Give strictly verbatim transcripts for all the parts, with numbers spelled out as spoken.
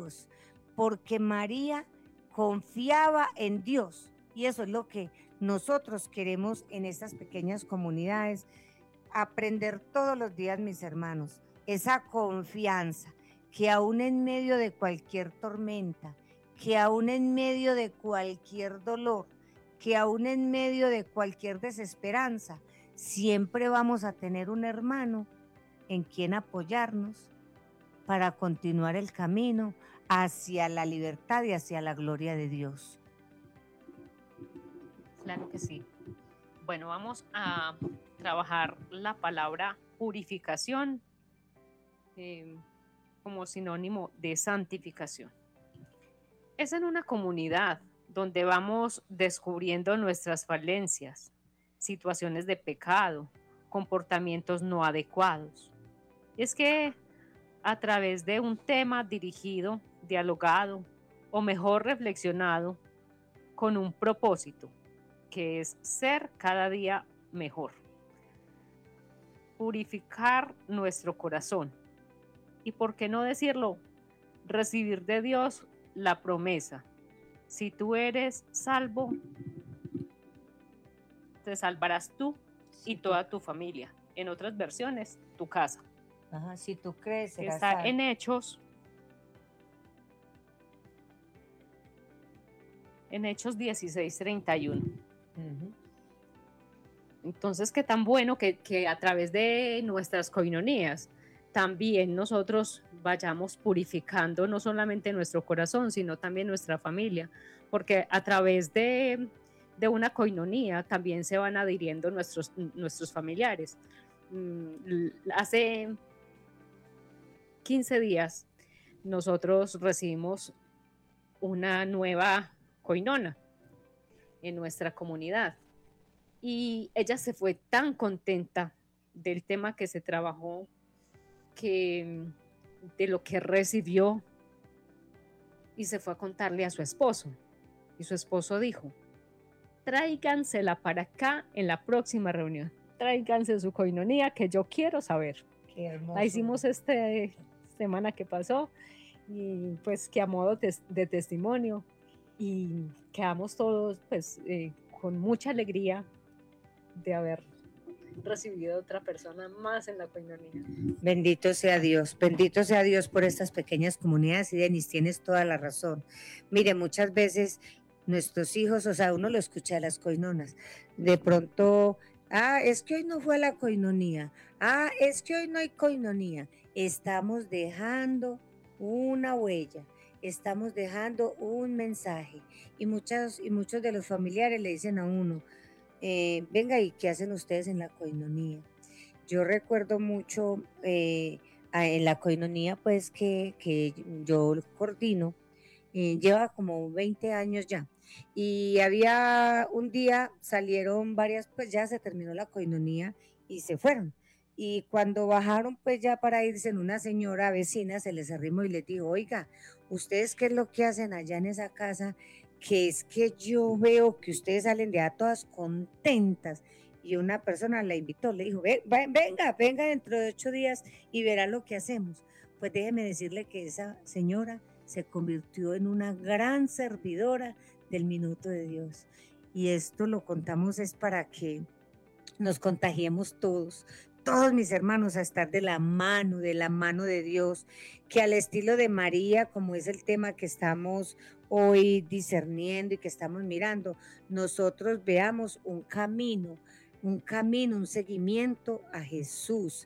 Dios, porque María confiaba en Dios. Y eso es lo que nosotros queremos en estas pequeñas comunidades, aprender todos los días, mis hermanos, esa confianza que aún en medio de cualquier tormenta, que aún en medio de cualquier dolor, que aún en medio de cualquier desesperanza, siempre vamos a tener un hermano en quien apoyarnos para continuar el camino hacia la libertad y hacia la gloria de Dios. Claro que sí. Bueno, vamos a trabajar la palabra purificación eh, como sinónimo de santificación. Es en una comunidad donde vamos descubriendo nuestras falencias, situaciones de pecado, comportamientos no adecuados. Es que a través de un tema dirigido, dialogado o mejor reflexionado con un propósito, que es ser cada día mejor. Purificar nuestro corazón. Y por qué no decirlo, recibir de Dios la promesa. Si tú eres salvo, te salvarás tú y toda tu familia. En otras versiones, tu casa. Ajá, si tú crees, Que serás está salvo. en Hechos. En Hechos dieciséis, treinta y uno. Uh-huh. Entonces, qué tan bueno que, que a través de nuestras coinonías también nosotros vayamos purificando no solamente nuestro corazón, sino también nuestra familia, porque a través de, de una coinonía también se van adhiriendo nuestros, nuestros familiares. Hace quince días nosotros recibimos una nueva coinona en nuestra comunidad y ella se fue tan contenta del tema que se trabajó, que de lo que recibió, y se fue a contarle a su esposo. Y su esposo dijo: tráigansela para acá en la próxima reunión, tráiganse su coinonía que yo quiero saber. Qué hermoso. La hicimos esta semana que pasó y pues que a modo de, de testimonio, y quedamos todos pues eh, con mucha alegría de haber recibido a otra persona más en la coinonía. Bendito sea Dios, bendito sea Dios por estas pequeñas comunidades. Y Denis, tienes toda la razón. Mire, muchas veces nuestros hijos, o sea, uno lo escucha a las coinonas, de pronto, ah, es que hoy no fue a la coinonía, ah, es que hoy no hay coinonía. Estamos dejando una huella, estamos dejando un mensaje, y muchos, y muchos de los familiares le dicen a uno, eh, venga, ¿y qué hacen ustedes en la coinonía? Yo recuerdo mucho eh, en la coinonía, pues que, que yo coordino, eh, lleva como veinte años ya, y había un día, salieron varias, pues ya se terminó la coinonía y se fueron. Y cuando bajaron pues ya para irse, en una señora vecina se les arrimó y les dijo, oiga, ¿ustedes qué es lo que hacen allá en esa casa? Que es que yo veo que ustedes salen de allá todas contentas. Y una persona la invitó, le dijo, venga, venga dentro de ocho días y verá lo que hacemos. Pues déjeme decirle que esa señora se convirtió en una gran servidora del minuto de Dios. Y esto lo contamos es para que nos contagiemos todos, todos mis hermanos, a estar de la mano, de la mano de Dios, que al estilo de María, como es el tema que estamos hoy discerniendo y que estamos mirando, nosotros veamos un camino, un camino, un seguimiento a Jesús.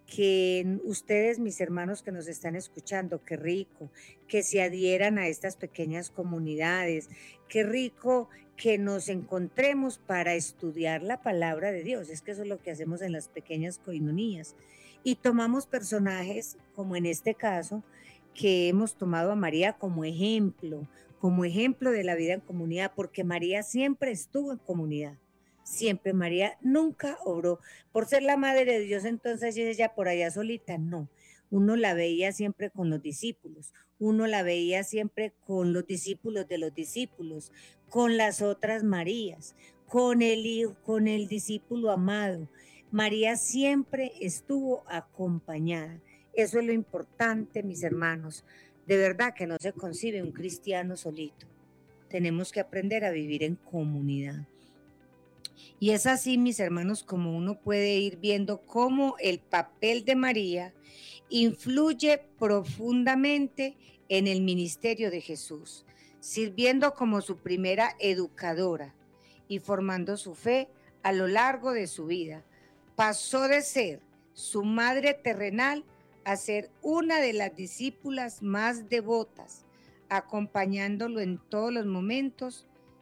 Que ustedes, mis hermanos que nos están escuchando, qué rico, que se adhieran a estas pequeñas comunidades, qué rico que nos encontremos para estudiar la palabra de Dios. Es que eso es lo que hacemos en las pequeñas coinonías. Y tomamos personajes, como en este caso, que hemos tomado a María como ejemplo, como ejemplo de la vida en comunidad, porque María siempre estuvo en comunidad. Siempre María nunca obró por ser la madre de Dios, entonces ella por allá solita, no. Uno la veía siempre con los discípulos, uno la veía siempre con los discípulos de los discípulos, con las otras Marías, con el hijo, con el discípulo amado. María siempre estuvo acompañada. Eso es lo importante, mis hermanos. De verdad que no se concibe un cristiano solito. Tenemos que aprender a vivir en comunidad. Y es así, mis hermanos, como uno puede ir viendo cómo el papel de María influye profundamente en el ministerio de Jesús, sirviendo como su primera educadora y formando su fe a lo largo de su vida. Pasó de ser su madre terrenal a ser una de las discípulas más devotas, acompañándolo en todos los momentos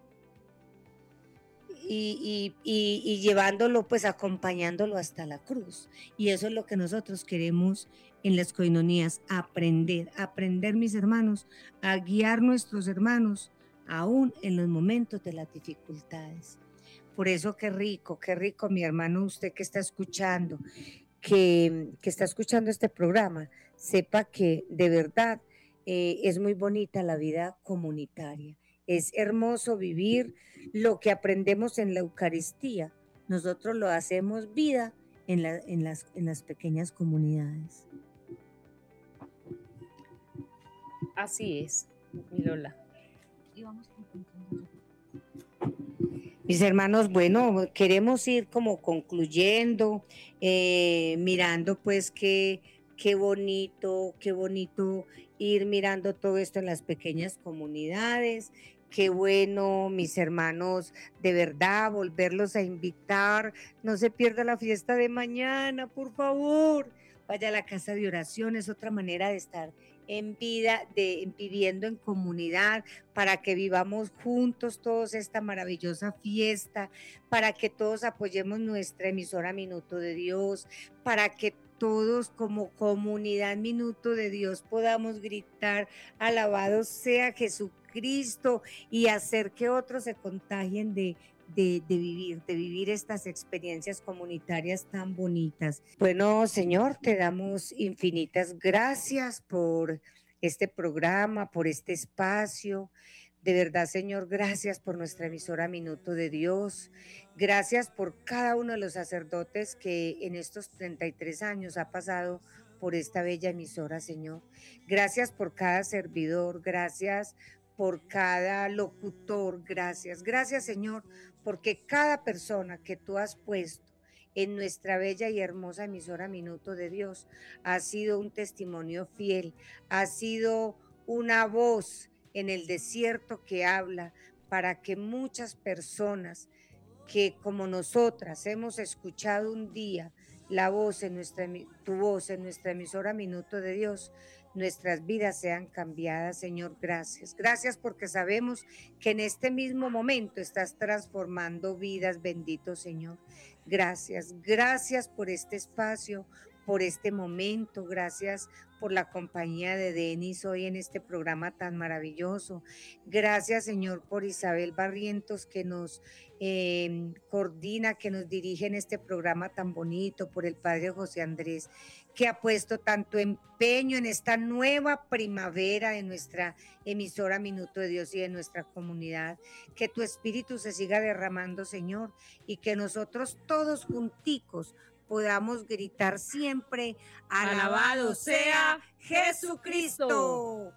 y, y, y, y llevándolo, pues acompañándolo hasta la cruz. Y eso es lo que nosotros queremos en las coinonías, aprender, aprender, mis hermanos, a guiar nuestros hermanos, aún en los momentos de las dificultades. Por eso qué rico, qué rico, mi hermano, usted que está escuchando, que, que está escuchando este programa, sepa que de verdad eh, es muy bonita la vida comunitaria. Es hermoso vivir lo que aprendemos en la Eucaristía. Nosotros lo hacemos vida en, la, en, las, en las pequeñas comunidades. Así es, mi Lola. Y vamos Mis hermanos, bueno, queremos ir como concluyendo, eh, mirando pues qué, qué bonito, qué bonito ir mirando todo esto en las pequeñas comunidades. Qué bueno, mis hermanos, de verdad, volverlos a invitar. No se pierda la fiesta de mañana, por favor. Vaya a la casa de oración, es otra manera de estar en vida, de viviendo en comunidad, para que vivamos juntos todos esta maravillosa fiesta, para que todos apoyemos nuestra emisora Minuto de Dios, para que todos como comunidad Minuto de Dios podamos gritar, alabado sea Jesucristo, y hacer que otros se contagien de De, de vivir, de vivir estas experiencias comunitarias tan bonitas. Bueno, Señor, te damos infinitas gracias por este programa, por este espacio. De verdad, Señor, gracias por nuestra emisora Minuto de Dios. Gracias por cada uno de los sacerdotes que en estos treinta y tres años ha pasado por esta bella emisora, Señor. Gracias por cada servidor, gracias por cada locutor, gracias. Gracias, Señor, porque cada persona que tú has puesto en nuestra bella y hermosa emisora Minuto de Dios ha sido un testimonio fiel, ha sido una voz en el desierto que habla para que muchas personas que como nosotras hemos escuchado un día la voz en nuestra, tu voz en nuestra emisora Minuto de Dios, nuestras vidas sean cambiadas, Señor, gracias. Gracias porque sabemos que en este mismo momento estás transformando vidas, bendito Señor. Gracias, gracias por este espacio, por este momento, gracias por la compañía de Denis hoy en este programa tan maravilloso. Gracias, Señor, por Isabel Barrientos que nos eh, coordina, que nos dirige en este programa tan bonito, por el Padre José Andrés, que ha puesto tanto empeño en esta nueva primavera de nuestra emisora Minuto de Dios y de nuestra comunidad. Que tu espíritu se siga derramando, Señor, y que nosotros todos junticos podamos gritar siempre, alabado sea Jesucristo.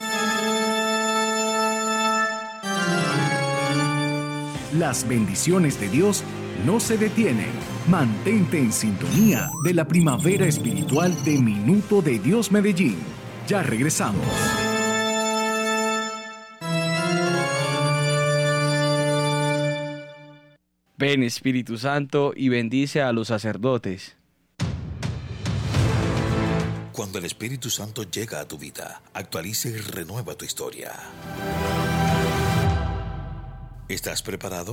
Las bendiciones de Dios no se detienen. Mantente en sintonía de la primavera espiritual de Minuto de Dios Medellín. Ya regresamos. Ven, Espíritu Santo, y bendice a los sacerdotes. Cuando el Espíritu Santo llega a tu vida, actualiza y renueva tu historia. ¿Estás preparado?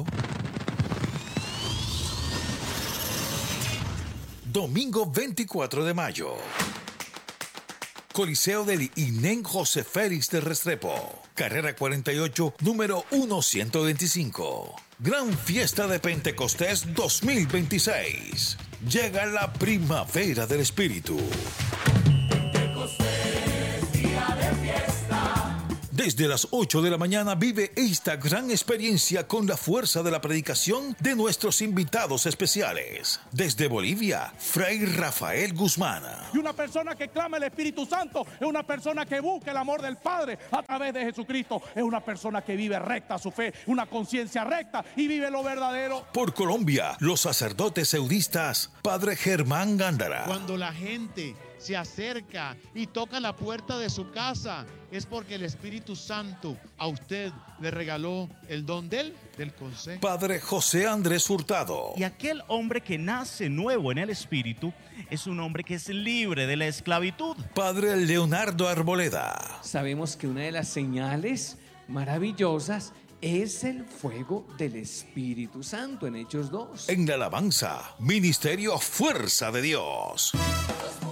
Domingo veinticuatro de mayo. Coliseo del Inén José Félix de Restrepo. Carrera cuarenta y ocho, número ciento veinticinco. Gran Fiesta de Pentecostés dos mil veintiséis. Llega la primavera del Espíritu. Pentecostés, día de fiesta. Desde las ocho de la mañana vive esta gran experiencia con la fuerza de la predicación de nuestros invitados especiales. Desde Bolivia, Fray Rafael Guzmán. Y una persona que clama el Espíritu Santo es una persona que busca el amor del Padre a través de Jesucristo. Es una persona que vive recta su fe, una conciencia recta y vive lo verdadero. Por Colombia, los sacerdotes eudistas, Padre Germán Gándara. Cuando la gente se acerca y toca la puerta de su casa, es porque el Espíritu Santo a usted le regaló el don del, del consejo. Padre José Andrés Hurtado. Y aquel hombre que nace nuevo en el Espíritu es un hombre que es libre de la esclavitud. Padre Leonardo Arboleda. Sabemos que una de las señales maravillosas es el fuego del Espíritu Santo en Hechos dos. En la alabanza, Ministerio Fuerza de Dios.